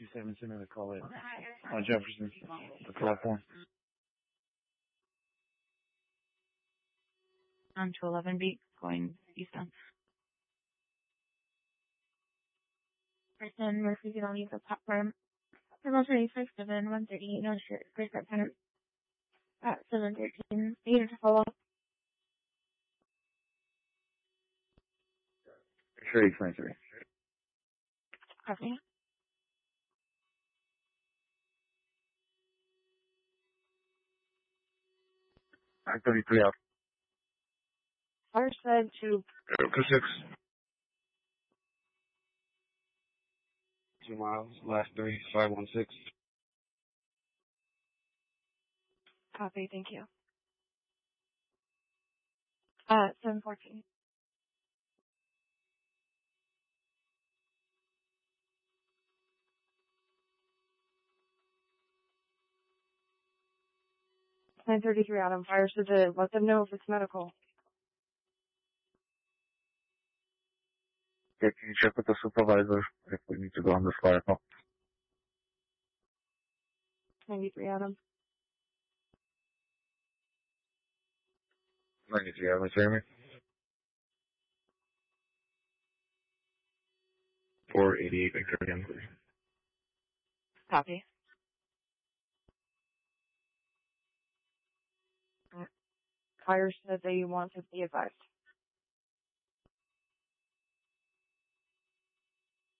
57 sent in a call on Jefferson, the platform. On to 11 beat, going eastbound. Person refusing on use of platform. Level 357, 138, no shirt, Great Red Center. At 713, needed to follow up. Sure, 23. Copy. Act 33 out. Fire said to... 6. 2 miles, last 3, 516. Copy, thank you. 714. (933) Adam. Fire said to let them know if it's medical. Okay, can you check with the supervisor if we need to go on this fire call? 93 Adam. 93, Adam, hear me? 488 Victor again. Copy. Fire said they want to be advised.